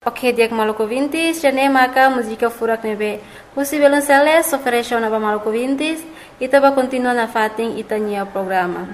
Ok, dia Maluku Vintis, jane maka música furak nebe. Pusi belum seles, oferecer na Maluku Vintis, ita ba continua na fating ita nia programa.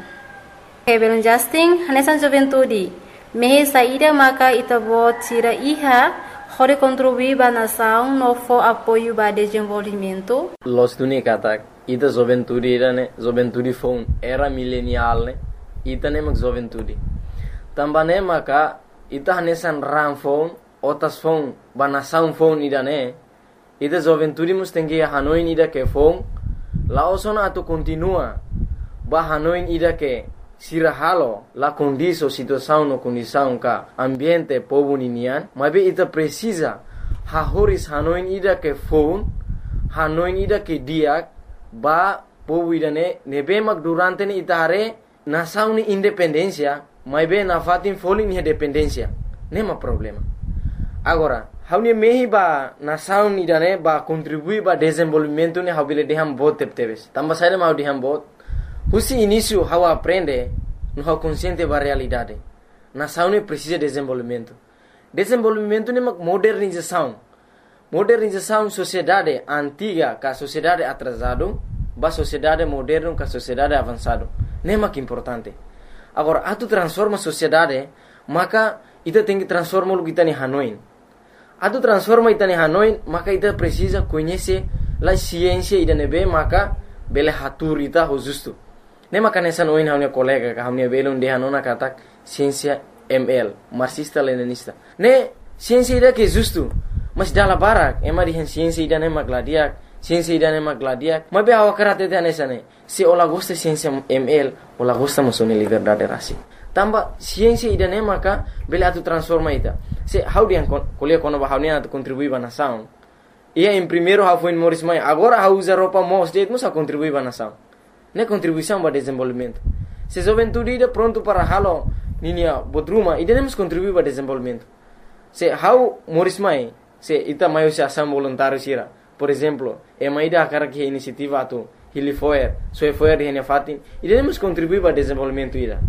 Ok, belum Justin, hanesan juventude. Mehe saída maka ita bot tira iha, hore contribuir ba nação no fo apoio ba desenvolvimento. Los tuni katak, ita juventude ira ne, juventude phone era milenial ne, ita ne mak juventude. Tambane maka ita hanesan ram phone Otas phone, banasaun phone ida ne. Ida juventude mus tengi hanoin ida ke phone. Laosona atu continua. Ba hanoin ida ke sirahalo la condiso situação no condição ka ambiente povo ninian. Mabe ita precisa hahoris hanoin ida ke phone. Hanoin ida ke diak. Ba povo ida ne. Nebe mak durante ne ita hare nasaun ni independencia. Mabe na fatin folin ni dependencia. Nema problema. Agora, haunia mehi ba nação ni dane ba contribui ba desenvolvimento ne habile deham bot tepteves. Tamba saída mau deham bot. Husi início hau aprende no hau consciente ba realidade. Nação ne precisa desenvolvimento. Desenvolvimento ne mak modernização. Modernização sociedade antiga ka sociedade atrasado ba sociedade moderno ka sociedade avançado. Ne mak importante. Agora, atu transforma sociedade, maka ita tem que transformar o que está em Hanoi. Atu transforma ita em Hanoi, maka ita precisa conhecer a ciência ida nebe, maka bele hatur ita ho justo. Ne maka nessa noin hamne colega ka hamne belon de hanona katak ciência ML, marxista leninista. Ne ciência ida que justo, mas dala barak, emari hen ciência ida ne magladiak, ciência ida ne magladiak. Mabe awa karate te nessa ne. Se ola gosta ciência ML, ola gosta musone liberdade rasi. Tamba ciência ida ne maka bele atu transforma ita. Se how dia kuliah kono ba how ne atu contribui ba nação. Ia em primeiro how foi Morris Mai, agora how usa roupa mos de musa contribui ba nação. Ne contribuição ba desenvolvimento. Se juventude ida pronto para halo ninia bodruma ida ne mus contribui ba desenvolvimento. Se how Morris Mai, se ita maio se ação voluntário sira. Por exemplo, e maida akara que iniciativa atu Hilifoer, Soefoer de Henefatin, ida ne mus contribui ba desenvolvimento ida.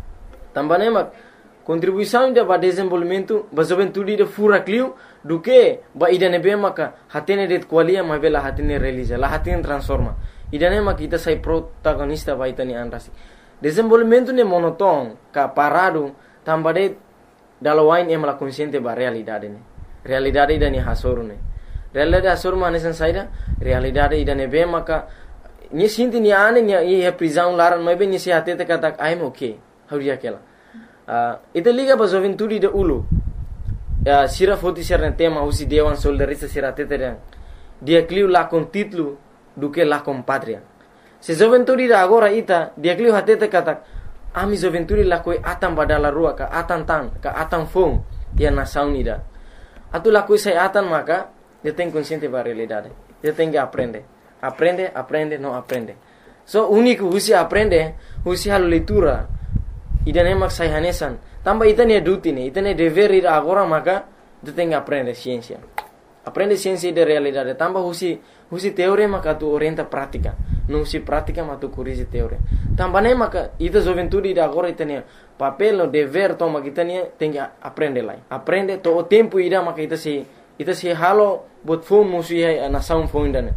Também mak contribuição ida ba desenvolvimento ba juventude ida fura clio do que ba ida nebe maka hatene det qualia ma bela hatene realiza la hatene transforma ida ne mak ita sai protagonista ba ita ni anrasi desenvolvimento ne monoton ka parado tambade dalawain em la consciente ba realidade ne realidade ida ni hasoru ne realidade hasoru manesan saida realidade ida nebe maka ni sinti ni ane ni e prisão laran ma be ni se hatete katak I'm okay hauria kela ita liga ba juventude de ulu sira foti serna tema usi dewan soldarista sira teteren dia clio la con título do que la con patria se juventude da agora ita dia clio hatete katak ami juventude la koi atam badala rua ka atan tan ka atan fong dia nação ida atu la koi sai atan maka dia tem consciente ba realidade dia tem que aprende não aprende so único usi aprende usi halo leitura ida ne mak sai hanesan tamba ita ne duty ne ita ne dever ida agora maka tu tem que aprender ciência de realidade tamba husi teoria maka tu orienta prática não husi prática mas tu corrige teoria tamba ne maka ita juventude ida agora ita ne papel no dever toma kita ne tem que aprender lá aprende to o tempo ida maka ita se halo bot phone musi na sound phone dane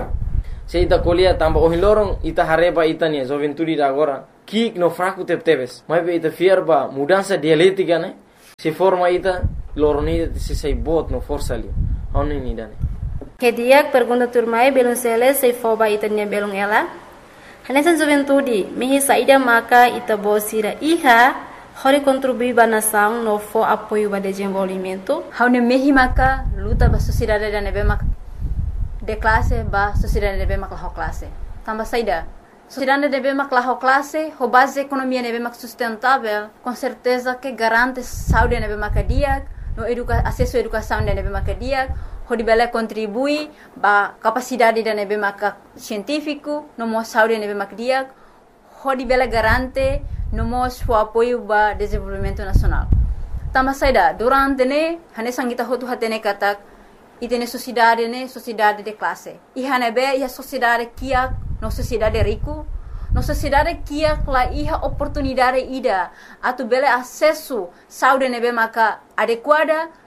se ita kolia tamba o hilorong ita hareba ita ne juventude ida agora kik no fraco tepteves mas be ita fierba mudança dialética né se forma ita loroni se sei bot no força ali oni ni dane Que dia pergunta turmai belum sele sei foba ita nia belum ela hanesan juventude mehi saída maka ita bosira iha hori contribui ba nação no fo apoio ba desenvolvimento haune mehi maka luta ba sociedade da nebe mak de classe ba sociedade nebe mak la classe tamba saída sociedade deve mak classe, a base economia deve mak sustentável, com certeza que garante saúde deve mak dia, no acesso à educação deve mak dia, o debela contribui ba capacidade deve mak científico, no mo saúde deve mak dia, o debela garante no mo o apoio ba desenvolvimento nacional. Tama saida durante ne hane sangita hotu hatene katak itene sociedade de classe. E hanebe a sociedade kia no sociedade rico, no sociedade kia la iha oportunidade ida atu bele acesso saúde nebe maka adequada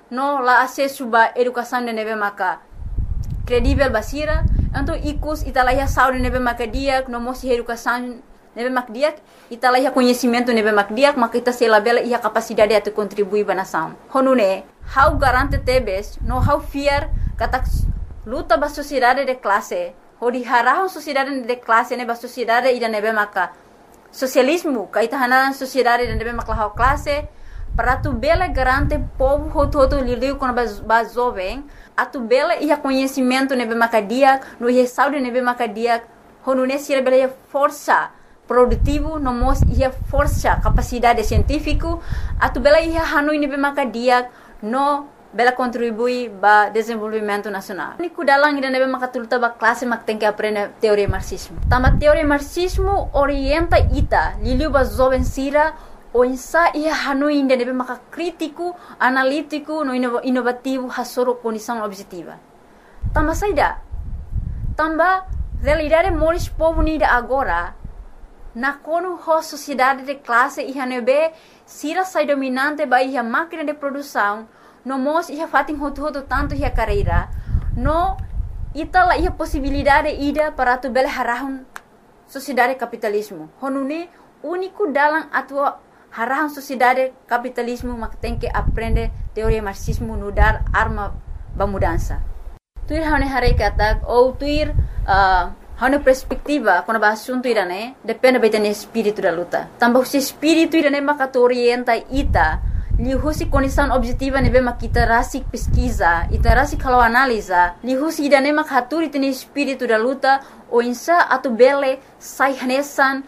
no la acesso ba educação de nebe maka credível basira, então icus italaiha saúde nebe maka dia, no mosi educação nebe mak dia, italaiha conhecimento nebe mak dia, maka ita sela bela ia capacidade de contribuir ba nação. Honune, how garante tebes, no how fear kata luta ba sociedade de classe, hodi harahon sociedade de classe ne ba sociedade ida nebe maka socialismo, kaita hanan sociedade de nebe maka how classe, para tu bela garante povo hoto lidiu com ba jovem, a tu bela ia conhecimento nebe maka dia, no ia saúde nebe maka dia, honune sira bela ia força produtivo, no mos ia força capacidade científico, a tu bela ia hanui nebe maka dia, no bela contribui ba desenvolvimento nacional. Niku dalang ida nebe maka tulta ba classe mak tem que aprender teoria marxismo. Tama teoria marxismo orienta ita, liliu ba jovem sira o insa ia hanui ida nebe maka crítico, analítico, no inovativo hasoro condição objetiva. Tama saida. Tamba realidade moris povo nida agora na kono ho sociedade de classe ia nebe sira sai dominante ba ia máquina de produção no mos ia fatin hoto tanto ia carreira no itala ia possibilidade ida para tu bela harahun sociedade capitalismo honune único dalam atua harahun sociedade capitalismo mak tem que aprender teoria marxismo no dar arma ba mudança tuir hane hare kata ou tuir hane perspectiva quando ba assunto irane depende beten espírito da luta tambah se espírito irane mak orienta ita lihusi condição objetiva nebe mak kita rasik pesquisa ita rasik kalau analisa lihusi idane mak haturi tene espírito da luta o insa atu bele sai hanesan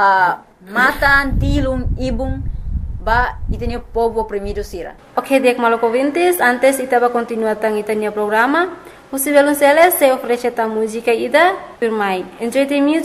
matan tilung ibung ba itene povo oprimido sira. Ok, dek maloko vintes, antes itaba continuar tang itania programa. Musivelun sele se oferece ta música ida firmai. Enjoy the music.